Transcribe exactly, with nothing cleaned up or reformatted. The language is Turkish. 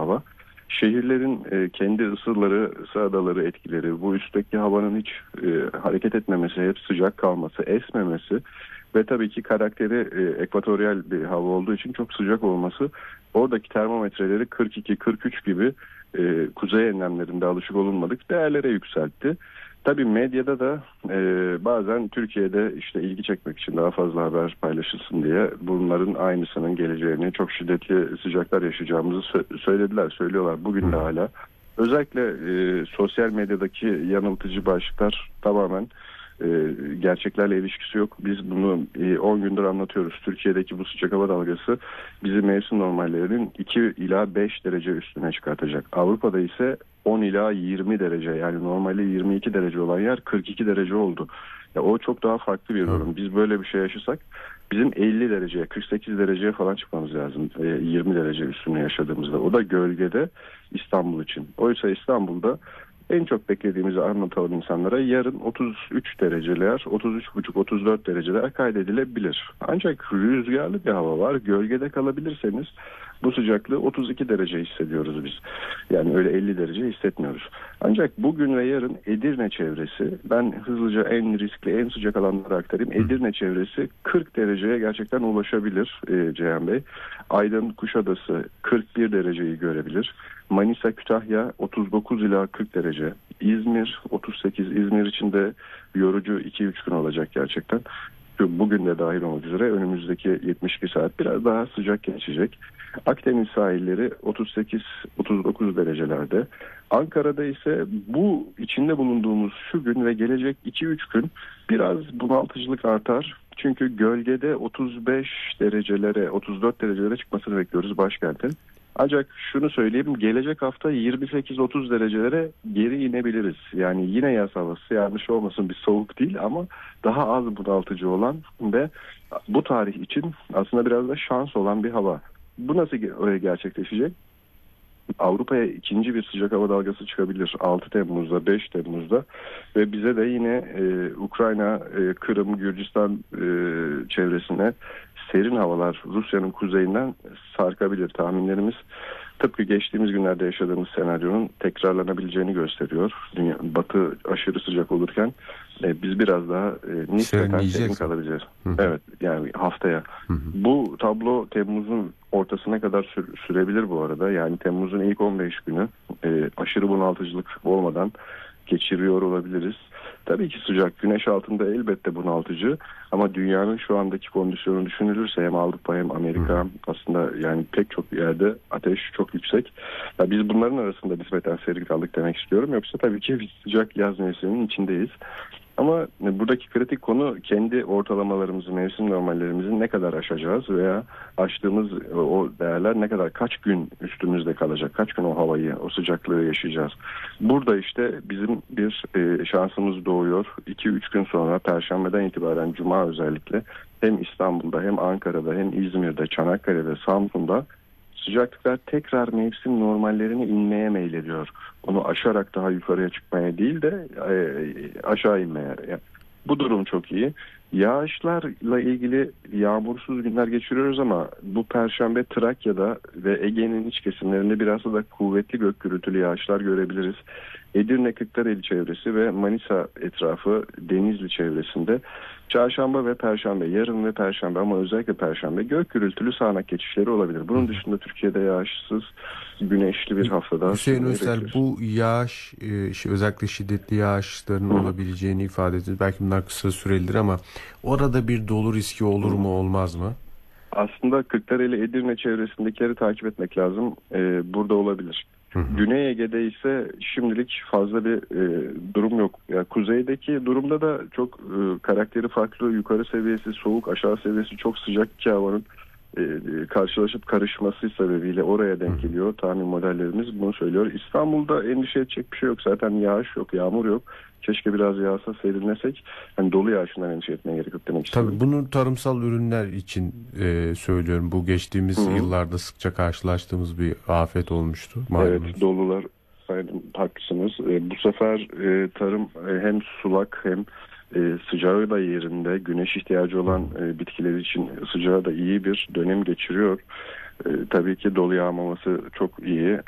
hava. Şehirlerin e, kendi ısıları, ısı adaları etkileri, bu üstteki havanın hiç e, hareket etmemesi, hep sıcak kalması, esmemesi ve tabii ki karakteri e, ekvatoryal bir hava olduğu için çok sıcak olması, oradaki termometreleri kırk iki kırk üç gibi e, kuzey enlemlerinde alışık olunmadık değerlere yükseltti. Tabii medyada da e, bazen Türkiye'de işte ilgi çekmek için daha fazla haber paylaşılsın diye bunların aynısının geleceğini, çok şiddetli sıcaklar yaşayacağımızı sö- söylediler, söylüyorlar bugün de hala. Özellikle e, sosyal medyadaki yanıltıcı başlıklar tamamen e, gerçeklerle ilişkisi yok. Biz bunu e, on gündür anlatıyoruz. Türkiye'deki bu sıcak hava dalgası bizi mevsim normallerinin iki ila beş derece üstüne çıkartacak. Avrupa'da ise on ila yirmi derece, yani normalde yirmi iki derece olan yer kırk iki derece oldu. Ya o çok daha farklı bir durum. Biz böyle bir şey yaşasak bizim elli dereceye, kırk sekiz dereceye falan çıkmamız lazım. E, yirmi derece üstünde yaşadığımızda. O da gölgede İstanbul için. Oysa İstanbul'da en çok beklediğimizi anlatalım insanlara. Yarın otuz üç dereceler, otuz üç buçuk otuz dört dereceler kaydedilebilir. Ancak rüzgarlı bir hava var. Gölgede kalabilirseniz bu sıcaklığı otuz iki derece hissediyoruz biz. Yani öyle elli derece hissetmiyoruz. Ancak bugün ve yarın Edirne çevresi, ben hızlıca en riskli, en sıcak alanları aktarayım. Edirne çevresi kırk dereceye gerçekten ulaşabilir e, Ceyhan Bey. Aydın, Kuşadası kırk bir dereceyi görebilir. Manisa, Kütahya otuz dokuz ila kırk derece. İzmir otuz sekiz. İzmir için de yorucu iki üç gün olacak gerçekten. Bugün de dahil olmak üzere önümüzdeki yetmiş iki saat biraz daha sıcak geçecek. Akdeniz sahilleri otuz sekiz otuz dokuz derecelerde. Ankara'da ise bu içinde bulunduğumuz şu gün ve gelecek iki üç gün biraz bunaltıcılık artar. Çünkü gölgede otuz beş derecelere, otuz dört derecelere çıkmasını bekliyoruz başkentin. Ancak şunu söyleyeyim, gelecek hafta yirmi sekiz otuz derecelere geri inebiliriz. Yani yine yaz havası, yanlış olmasın, bir soğuk değil ama daha az bunaltıcı olan ve bu tarih için aslında biraz da şans olan bir hava. Bu nasıl gerçekleşecek? Avrupa'ya ikinci bir sıcak hava dalgası çıkabilir altı Temmuz'da, beş Temmuz'da ve bize de yine e, Ukrayna, e, Kırım, Gürcistan e, çevresine serin havalar Rusya'nın kuzeyinden sarkabilir. Tahminlerimiz tıpkı geçtiğimiz günlerde yaşadığımız senaryonun tekrarlanabileceğini gösteriyor. Dünya, batı aşırı sıcak olurken e, biz biraz daha e, nispeten serin kalabileceğiz. Hı hı. Evet, yani haftaya. Hı hı. Bu tablo Temmuz'un ortasına kadar sür- sürebilir bu arada. Yani Temmuz'un ilk on beş günü e, aşırı bunaltıcılık olmadan geçiriyor olabiliriz. Tabii ki sıcak, güneş altında elbette bunaltıcı ama dünyanın şu andaki kondisyonu düşünülürse hem Avrupa hem Amerika, aslında yani pek çok yerde ateş çok yüksek. Ya biz bunların arasında nispeten serin kaldık demek istiyorum. Yoksa tabii ki bir sıcak yaz mevsiminin içindeyiz. Ama buradaki kritik konu kendi ortalamalarımızı, mevsim normallerimizi ne kadar aşacağız veya aştığımız o değerler ne kadar, kaç gün üstümüzde kalacak, kaç gün o havayı, o sıcaklığı yaşayacağız. Burada işte bizim bir e, şansımız doğuyor. iki üç gün sonra Perşembeden itibaren Cuma özellikle hem İstanbul'da hem Ankara'da hem İzmir'de, Çanakkale'de, Samsun'da sıcaklıklar tekrar mevsim normallerine inmeye meylediyor. Onu aşarak daha yukarıya çıkmaya değil de e, aşağı inmeye. Yani bu durum çok iyi. Yağışlarla ilgili yağmursuz günler geçiriyoruz ama bu Perşembe Trakya'da ve Ege'nin iç kesimlerinde biraz da kuvvetli gök gürültülü yağışlar görebiliriz. Edirne, Kırklareli çevresi ve Manisa etrafı, Denizli çevresinde çarşamba ve perşembe, yarın ve perşembe ama özellikle perşembe gök gürültülü sağanak geçişleri olabilir. Bunun dışında Türkiye'de yağışsız, güneşli bir haftada. Hüseyin Özel, bu yağış, özellikle şiddetli yağışların Hı. olabileceğini ifade ediyor. Belki bunlar kısa sürelidir ama orada bir dolu riski olur mu, olmaz mı? Aslında Kırklareli, Edirne çevresindekileri takip etmek lazım. Ee, burada olabilir. Hı hı. Güney Ege'de ise şimdilik fazla bir e, durum yok. Yani kuzeydeki durumda da çok e, karakteri farklı. Yukarı seviyesi soğuk, aşağı seviyesi çok sıcak iki havanın e, karşılaşıp karışması sebebiyle oraya denk geliyor. Tahmin modellerimiz bunu söylüyor. İstanbul'da endişe edecek bir şey yok. Zaten yağış yok, yağmur yok. Keşke biraz yağsa serinlesek. Hani dolu yağışından endişe etmeye gerek yok demek istiyorum. Tabii bunu tarımsal ürünler için e, söylüyorum. Bu geçtiğimiz Hı-hı. yıllarda sıkça karşılaştığımız bir afet olmuştu. Malumunuz. Evet, dolular. Aynen, haklısınız. E, bu sefer e, tarım e, hem sulak hem e, sıcağı da yerinde. Güneş ihtiyacı olan e, bitkiler için sıcağı da iyi bir dönem geçiriyor. E, tabii ki dolu yağmaması çok iyi.